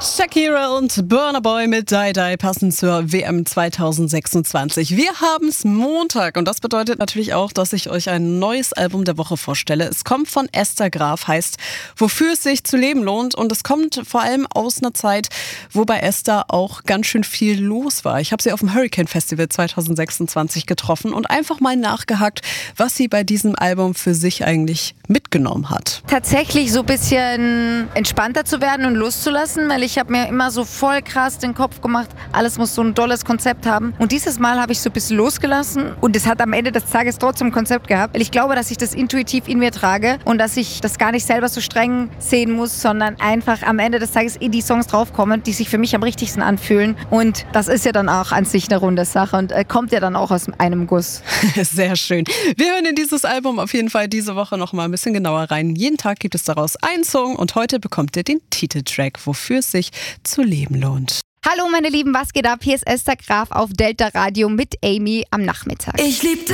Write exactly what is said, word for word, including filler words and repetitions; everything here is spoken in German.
Shakira und Burna Boy mit Die Die passend zur W M zwanzig sechsundzwanzig. Wir haben es Montag und das bedeutet natürlich auch, dass ich euch ein neues Album der Woche vorstelle. Es kommt von Esther Graf, heißt Wofür es sich zu leben lohnt, und es kommt vor allem aus einer Zeit, wo bei Esther auch ganz schön viel los war. Ich habe sie auf dem Hurricane Festival zwanzig sechsundzwanzig getroffen und einfach mal nachgehakt, was sie bei diesem Album für sich eigentlich mitgenommen hat. Tatsächlich so ein bisschen entspannter zu werden und loszulassen, weil ich habe mir immer so voll krass den Kopf gemacht, alles muss so ein tolles Konzept haben. Und dieses Mal habe ich so ein bisschen losgelassen und es hat am Ende des Tages trotzdem ein Konzept gehabt, weil ich glaube, dass ich das intuitiv in mir trage und dass ich das gar nicht selber so streng sehen muss, sondern einfach am Ende des Tages in die Songs draufkommen, die sich für mich am richtigsten anfühlen. Und das ist ja dann auch an sich eine runde Sache und äh, kommt ja dann auch aus einem Guss. Sehr schön. Wir hören in dieses Album auf jeden Fall diese Woche noch mal ein bisschen genauer rein. Jeden Tag gibt es daraus einen Song und heute bekommt ihr den Titeltrack, Wofür es sich zu leben lohnt. Hallo meine Lieben, was geht ab? Hier ist Esther Graf auf Delta Radio mit Amy am Nachmittag. Ich liebte